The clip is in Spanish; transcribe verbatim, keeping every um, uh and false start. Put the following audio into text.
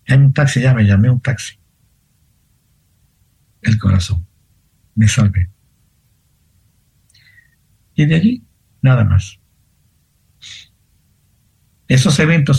Hay un taxi, ya me llamé un taxi. El corazón. Me salvé. Y de allí, nada más. Esos eventos